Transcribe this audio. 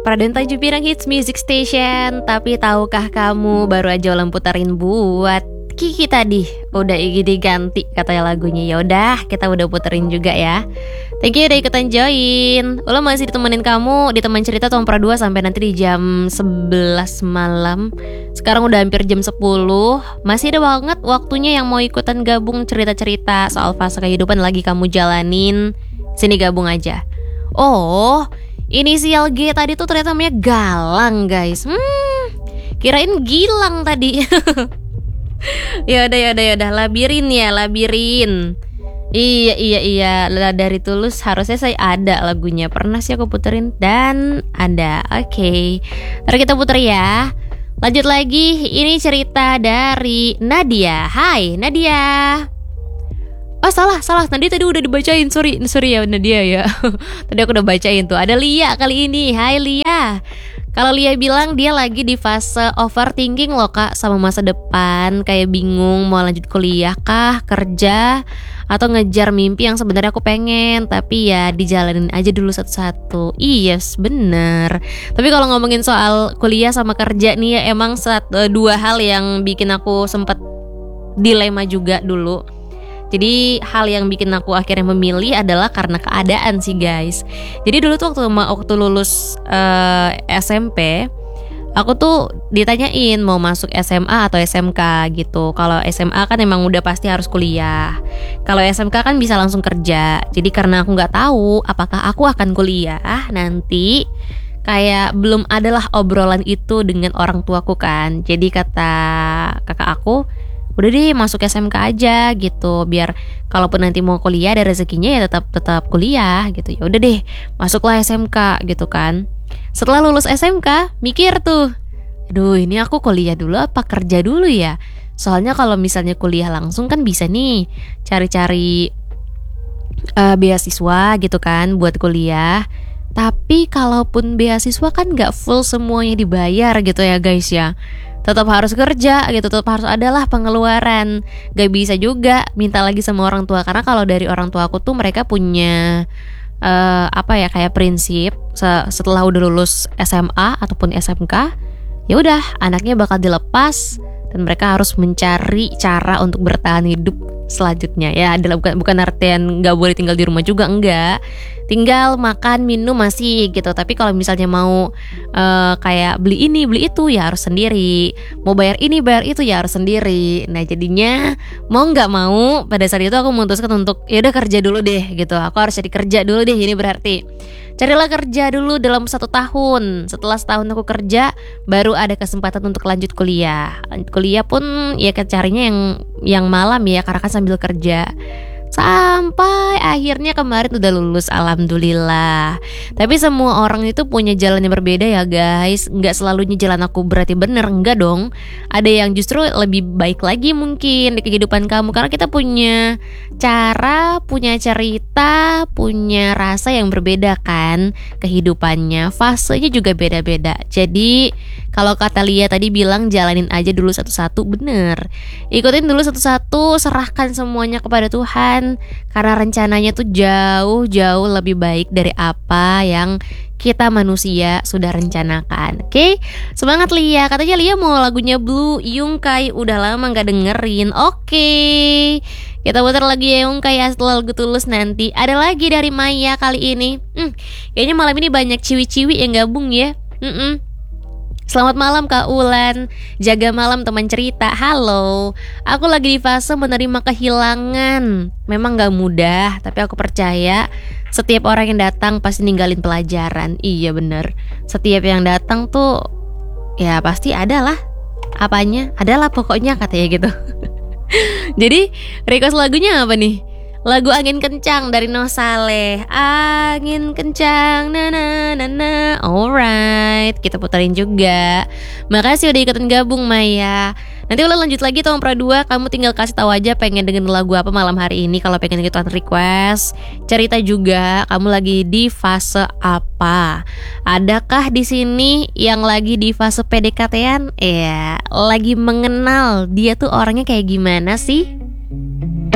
Praden Tanjung Pinang Hits Music Station. Tapi tahukah kamu, baru aja Ulan puterin buat Kiki tadi udah diganti katanya lagunya. Yaudah, kita udah puterin juga ya. Thank you udah ikutan join. Ulan masih ditemenin kamu di teman cerita Tompra 2 sampai nanti di jam 11 malam. Sekarang udah hampir jam 10. Masih ada banget waktunya yang mau ikutan gabung cerita-cerita soal fase kehidupan lagi kamu jalanin. Sini gabung aja. Oh, inisial G tadi tuh ternyata namanya Galang, guys. Kirain Gilang tadi. Yaudah, labirin ya, labirin. Iya. Dari Tulus harusnya saya ada lagunya. Pernah sih aku puterin dan ada. Oke. Ntar kita puter ya. Lanjut lagi. Ini cerita dari Nadia. Hai Nadia. Oh salah, Nadia tadi udah dibacain. Sorry ya Nadia ya. Tadi aku udah bacain tuh. Ada Lia kali ini. Hai Lia. Kalau Lia bilang dia lagi di fase overthinking loh kak, sama masa depan. Kayak bingung mau lanjut kuliah kah, kerja, atau ngejar mimpi yang sebenarnya aku pengen. Tapi ya dijalanin aja dulu satu-satu. Yes, bener. Tapi kalau ngomongin soal kuliah sama kerja nih ya, emang dua hal yang bikin aku sempet dilema juga dulu. Jadi hal yang bikin aku akhirnya memilih adalah karena keadaan sih guys. Jadi dulu tuh waktu lulus SMP, aku tuh ditanyain mau masuk SMA atau SMK gitu. Kalau SMA kan emang udah pasti harus kuliah. Kalau SMK kan bisa langsung kerja. Jadi karena aku nggak tahu apakah aku akan kuliah nanti, kayak belum adalah obrolan itu dengan orang tuaku kan. Jadi kata kakak aku, udah deh masuk SMK aja gitu, biar kalaupun nanti mau kuliah ada rezekinya ya tetap kuliah gitu. Ya udah deh, masuklah SMK gitu kan. Setelah lulus SMK, mikir tuh, aduh ini aku kuliah dulu apa kerja dulu ya? Soalnya kalau misalnya kuliah langsung kan bisa nih cari-cari beasiswa gitu kan buat kuliah. Tapi kalaupun beasiswa kan gak full semuanya dibayar gitu ya guys ya. Tetap harus kerja gitu, tetap harus adalah pengeluaran. Gak bisa juga minta lagi sama orang tua, karena kalau dari orang tua aku tuh mereka punya kayak prinsip setelah udah lulus SMA ataupun SMK, ya udah anaknya bakal dilepas dan mereka harus mencari cara untuk bertahan hidup selanjutnya. Ya adalah bukan artian nggak boleh tinggal di rumah juga, enggak, tinggal makan minum masih gitu. Tapi kalau misalnya mau kayak beli ini beli itu ya harus sendiri, mau bayar ini bayar itu ya harus sendiri. Nah jadinya mau nggak mau pada saat itu aku memutuskan untuk ya udah kerja dulu deh gitu. Aku harus cari kerja dulu deh. Ini berarti carilah kerja dulu dalam 1 tahun. Setelah setahun aku kerja, baru ada kesempatan untuk lanjut kuliah. Kuliah pun ya carinya yang malam ya, karena kan sambil kerja. Sampai akhirnya kemarin udah lulus, alhamdulillah. Tapi semua orang itu punya jalan yang berbeda ya guys. Nggak selalunya jalan aku berarti bener, enggak dong. Ada yang justru lebih baik lagi mungkin di kehidupan kamu, karena kita punya cara, punya cerita, punya rasa yang berbeda kan kehidupannya. Fasenya juga beda-beda. Jadi kalau kata Lia tadi bilang jalanin aja dulu satu-satu, bener. Ikutin dulu satu-satu, serahkan semuanya kepada Tuhan. Karena rencananya tuh jauh lebih baik dari apa yang kita manusia sudah rencanakan. Oke? Semangat Lia. Katanya Lia mau lagunya Blue Yungkai, udah lama gak dengerin. Oke, kita putar lagi ya Yungkai setelah lagu Tulus nanti. Ada lagi dari Maya kali ini. Kayaknya malam ini banyak ciwi-ciwi yang gabung ya. Selamat malam Kak Ulan, jaga malam teman cerita. Halo, aku lagi di fase menerima kehilangan. Memang gak mudah, tapi aku percaya setiap orang yang datang pasti ninggalin pelajaran. Iya bener, setiap yang datang tuh ya pasti adalah apanya, adalah pokoknya katanya gitu. Jadi request lagunya apa nih? Lagu Angin Kencang dari Noh Saleh. Angin kencang, na na na na. Alright, kita puterin juga. Makasih udah ikutan gabung Maya. Nanti udah lanjut lagi Tompra 2. Kamu tinggal kasih tahu aja pengen dengerin lagu apa malam hari ini. Kalau pengen ikutan request, cerita juga kamu lagi di fase apa. Adakah di sini yang lagi di fase PDKT-an? Ya, lagi mengenal dia tuh orangnya kayak gimana sih?